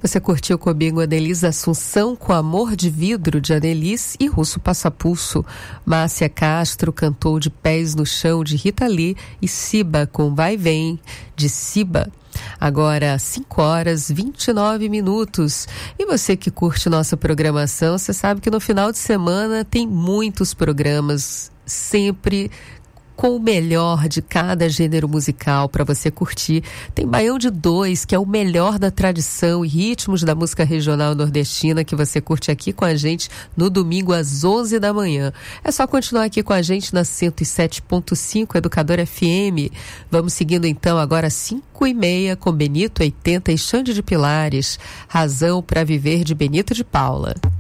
Você curtiu comigo Anelise Assunção com Amor de Vidro, de Anelise, e Russo Passapulso. Márcia Castro cantou De Pés no Chão, de Rita Lee, e Siba com Vai e Vem, de Siba. Agora 5h29. E você que curte nossa programação, você sabe que no final de semana tem muitos programas, sempre com o melhor de cada gênero musical para você curtir. Tem Baião de Dois, que é o melhor da tradição e ritmos da música regional nordestina, que você curte aqui com a gente no domingo às 11 da manhã. É só continuar aqui com a gente na 107.5 Educador FM. Vamos seguindo então agora às 5h30 com Benito 80 e Xande de Pilares. Razão para Viver, de Benito de Paula.